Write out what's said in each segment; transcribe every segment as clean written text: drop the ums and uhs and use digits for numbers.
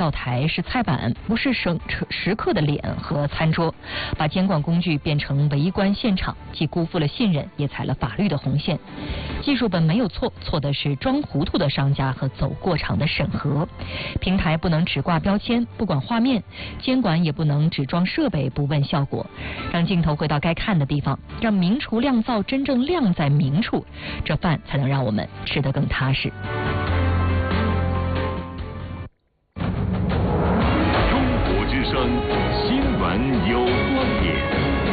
料台，是菜板，不是食客的脸和餐桌，把监管工具变成围观现场，既辜负了信任，也踩了法律的红线。技术本没有错，错的是装糊涂的商家和走过场的审核。平台不能只挂标签，不管画面，监管也不能只装设备，不问效果。让镜头回到该看的地方，让明厨亮灶真正亮在明处，这饭才能让我们吃得更踏实。 中国之声新闻有观点。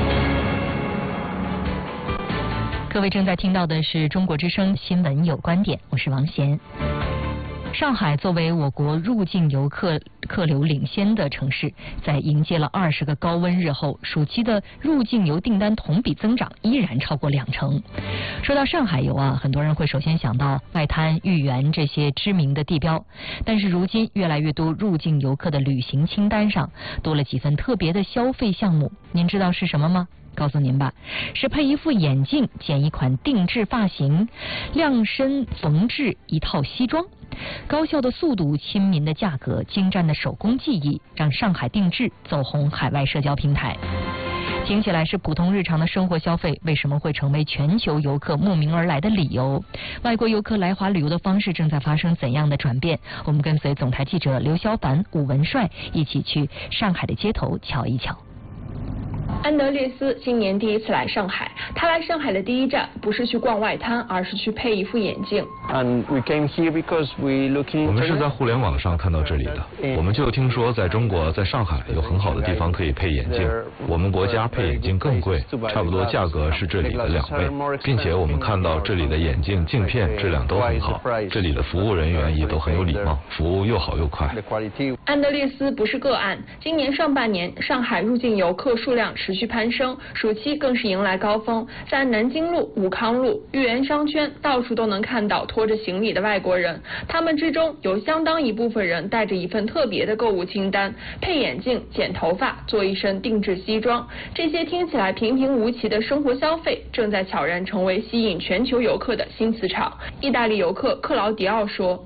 各位正在听到的是中国之声新闻有观点，我是王贤。上海作为我国入境游客客流领先的城市，在迎接了20个高温日后，暑期的入境游订单同比增长依然超过20%。说到上海游啊，很多人会首先想到外滩、豫园这些知名的地标，但是如今越来越多入境游客的旅行清单上多了几份特别的消费项目，您知道是什么吗？告诉您吧，是配一副眼镜，剪一款定制发型，量身缝制一套西装。高效的速度、亲民的价格、精湛的手工技艺，让上海定制走红海外社交平台。听起来是普通日常的生活消费，为什么会成为全球游客慕名而来的理由？外国游客来华旅游的方式正在发生怎样的转变？我们跟随总台记者刘潇凡、武文帅一起去上海的街头瞧一瞧。 安德烈斯今年第一次来上海，他来上海的第一站不是去逛外滩，而是去配一副眼镜。 我们是在互联网上看到这里的，我们就听说在中国，在上海有很好的地方可以配眼镜。我们国家配眼镜更贵，差不多价格是这里的2倍，并且我们看到这里的眼镜镜片质量都很好，这里的服务人员也都很有礼貌，服务又好又快。 安德烈斯不是个案，今年上半年上海入境游客数量持续攀升，暑期更是迎来高峰。在南京路、武康路、豫园商圈，到处都能看到拖着行李的外国人。他们之中有相当一部分人带着一份特别的购物清单：配眼镜、剪头发、做一身定制西装。这些听起来平平无奇的生活消费，正在悄然成为吸引全球游客的新磁场。意大利游客克劳迪奥说：“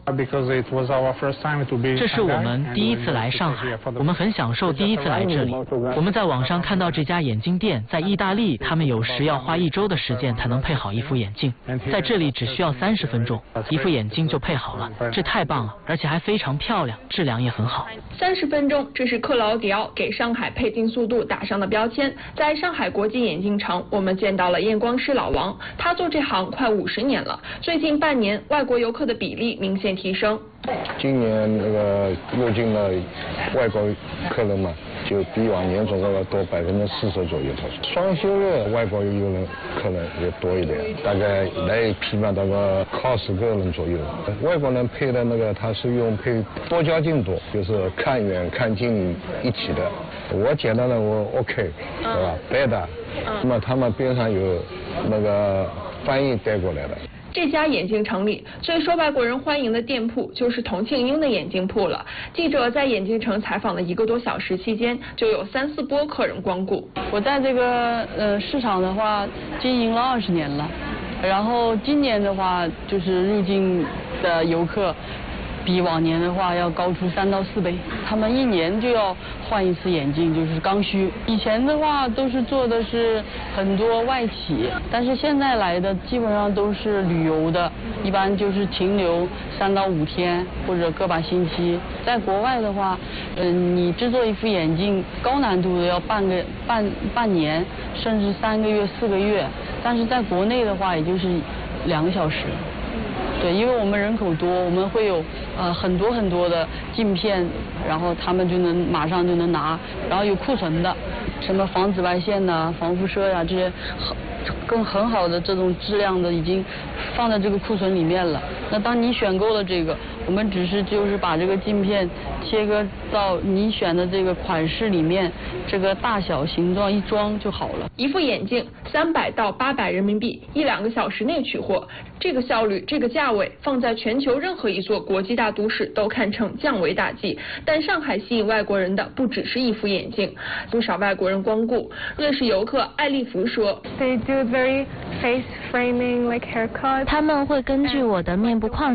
这是我们第一次来上海，我们很享受第一次来这里。我们在网上看到这家眼镜店，在意大利他们有时要花1周的时间才能配好一副眼镜，在这里只需要30分钟，一副眼镜就配好了，这太棒了，而且还非常漂亮，质量也很好。 30分钟，这是克劳迪奥给上海配镜速度打上的标签。在上海国际眼镜城，我们见到了验光师老王，他做这行快50年了，最近半年外国游客的比例明显提升。 今年那个入境的外国客人嘛，就比往年总共要多40%左右。双休日外国游人客人也多一点，大概来一批嘛，大概20个人左右。外国人配的那个他是用配多焦镜多，就是看远看近一起的。我简单的我 OK， 是吧？Better，那么他们边上有那个翻译带过来的。 这家眼镜城里最受外国人欢迎的店铺就是童庆英的眼镜铺了。记者在眼镜城采访了1个多小时期间，就有3、4波客人光顾。 我在这个市场的话经营了20年了，然后今年的话就是入境的游客比往年的话要高出3到4倍，他们1年就要换一次眼镜，就是刚需。以前的话都是做的是很多外企，但是现在来的基本上都是旅游的，一般就是停留3到5天或者个把星期。在国外的话，你制作一副眼镜高难度的要半年，甚至3个月、4个月，但是在国内的话也就是2个小时。对，因为我们人口多，我们会有很多的镜片，然后他们就能马上就能拿，然后有库存的，什么防紫外线呐、防辐射呀、这些很好的这种质量的已经放在这个库存里面了。那当你选购了这个，我们只是就是把这个镜片切割到你选的这个款式里面，这个大小形状一装就好了。 一副眼镜300到800人民币，1、2个小时内取货，这个效率，这个价位，放在全球任何一座国际大都市都堪称降维打击。但上海吸引外国人的不只是一副眼镜，不少外国人光顾。瑞士游客艾丽芙说 ，They do very face framing like haircut。 他们会根据我的面部框